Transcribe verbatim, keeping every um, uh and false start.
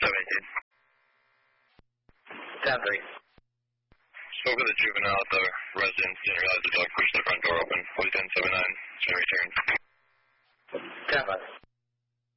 seven eighteen. ten three. Spoke with a juvenile at the residence, didn't realize the dog pushed the front door open. Was ten seven nine, should return. ten five.